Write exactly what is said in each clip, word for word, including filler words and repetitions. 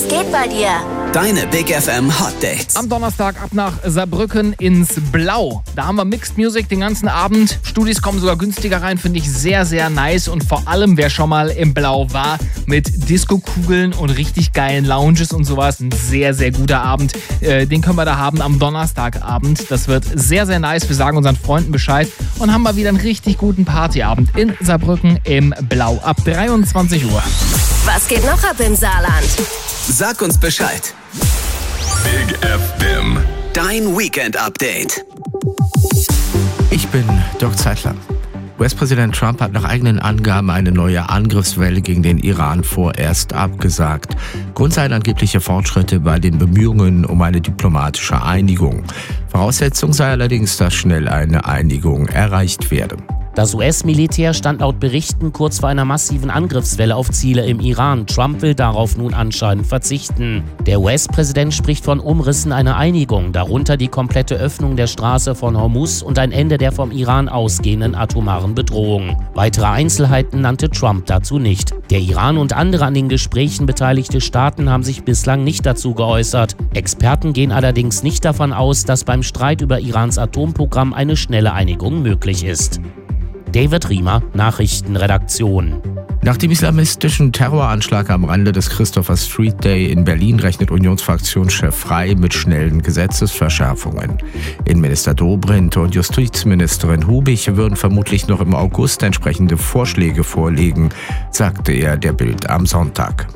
Was geht bei dir? Deine Big F M Hot Dates. Am Donnerstag ab nach Saarbrücken ins Blau. Da haben wir Mixed Music den ganzen Abend. Studis kommen sogar günstiger rein, finde ich sehr, sehr nice. Und vor allem, wer schon mal im Blau war, mit Disco-Kugeln und richtig geilen Lounges und sowas. Ein sehr, sehr guter Abend. Äh, den können wir da haben am Donnerstagabend. Das wird sehr, sehr nice. Wir sagen unseren Freunden Bescheid und haben mal wieder einen richtig guten Partyabend in Saarbrücken im Blau ab dreiundzwanzig Uhr. Was geht noch ab im Saarland? Sag uns Bescheid. Big F M. Dein Weekend-Update. Ich bin Dirk Zeitler. U S-Präsident Trump hat nach eigenen Angaben eine neue Angriffswelle gegen den Iran vorerst abgesagt. Grund seien angebliche Fortschritte bei den Bemühungen um eine diplomatische Einigung. Voraussetzung sei allerdings, dass schnell eine Einigung erreicht werde. Das U S-Militär stand laut Berichten kurz vor einer massiven Angriffswelle auf Ziele im Iran. Trump will darauf nun anscheinend verzichten. Der U S-Präsident spricht von Umrissen einer Einigung, darunter die komplette Öffnung der Straße von Hormuz und ein Ende der vom Iran ausgehenden atomaren Bedrohung. Weitere Einzelheiten nannte Trump dazu nicht. Der Iran und andere an den Gesprächen beteiligte Staaten haben sich bislang nicht dazu geäußert. Experten gehen allerdings nicht davon aus, dass beim Streit über Irans Atomprogramm eine schnelle Einigung möglich ist. David Riemer, Nachrichtenredaktion. Nach dem islamistischen Terroranschlag am Rande des Christopher Street Day in Berlin rechnet Unionsfraktionschef Frey mit schnellen Gesetzesverschärfungen. Innenminister Dobrindt und Justizministerin Hubich würden vermutlich noch im August entsprechende Vorschläge vorlegen, sagte er der Bild am Sonntag.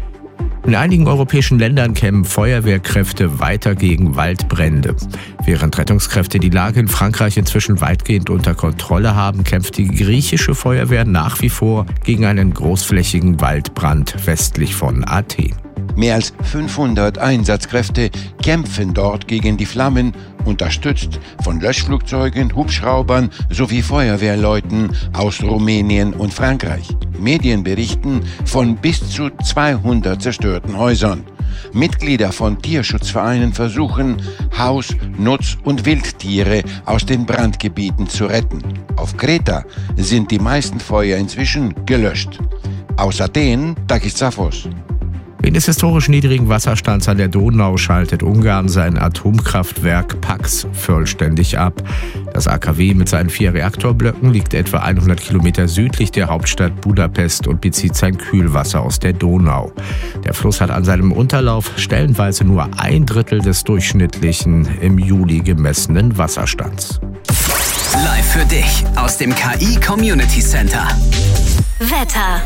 In einigen europäischen Ländern kämpfen Feuerwehrkräfte weiter gegen Waldbrände. Während Rettungskräfte die Lage in Frankreich inzwischen weitgehend unter Kontrolle haben, kämpft die griechische Feuerwehr nach wie vor gegen einen großflächigen Waldbrand westlich von Athen. Mehr als fünfhundert Einsatzkräfte kämpfen dort gegen die Flammen, unterstützt von Löschflugzeugen, Hubschraubern sowie Feuerwehrleuten aus Rumänien und Frankreich. Medien berichten von bis zu zweihundert zerstörten Häusern. Mitglieder von Tierschutzvereinen versuchen, Haus-, Nutz- und Wildtiere aus den Brandgebieten zu retten. Auf Kreta sind die meisten Feuer inzwischen gelöscht. Aus Athen, Takis Zaphos. Wegen des historisch niedrigen Wasserstands an der Donau schaltet Ungarn sein Atomkraftwerk Paks vollständig ab. Das A K W mit seinen vier Reaktorblöcken liegt etwa hundert Kilometer südlich der Hauptstadt Budapest und bezieht sein Kühlwasser aus der Donau. Der Fluss hat an seinem Unterlauf stellenweise nur ein Drittel des durchschnittlichen im Juli gemessenen Wasserstands. Live für dich aus dem K I Community Center. Wetter.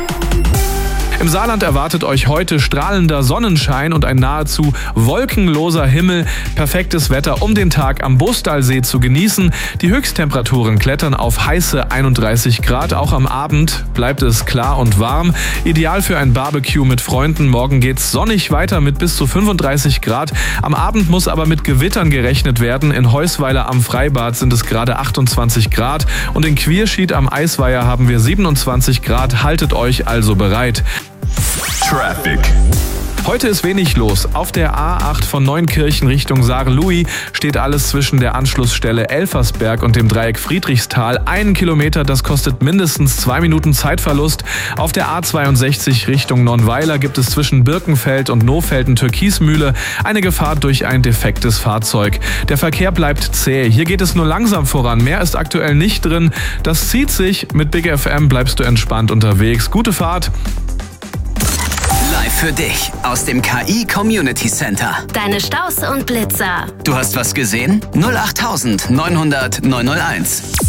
Im Saarland erwartet euch heute strahlender Sonnenschein und ein nahezu wolkenloser Himmel. Perfektes Wetter, um den Tag am Bostalsee zu genießen. Die Höchsttemperaturen klettern auf heiße einunddreißig Grad. Auch am Abend bleibt es klar und warm. Ideal für ein Barbecue mit Freunden. Morgen geht's sonnig weiter mit bis zu fünfunddreißig Grad. Am Abend muss aber mit Gewittern gerechnet werden. In Heusweiler am Freibad sind es gerade achtundzwanzig Grad. Und in Quierschied am Eisweiher haben wir siebenundzwanzig Grad. Haltet euch also bereit. Traffic. Heute ist wenig los. Auf der A acht von Neunkirchen Richtung Saarlouis steht alles zwischen der Anschlussstelle Elfersberg und dem Dreieck Friedrichsthal. Einen Kilometer, das kostet mindestens zwei Minuten Zeitverlust. Auf der A zweiundsechzig Richtung Nonnweiler gibt es zwischen Birkenfeld und Nofelden Türkismühle eine Gefahr durch ein defektes Fahrzeug. Der Verkehr bleibt zäh. Hier geht es nur langsam voran. Mehr ist aktuell nicht drin. Das zieht sich. Mit Big F M bleibst du entspannt unterwegs. Gute Fahrt. Live für dich aus dem K I Community Center. Deine Staus und Blitzer. Du hast was gesehen? null acht neunhundert neunhunderт neunhunderteins.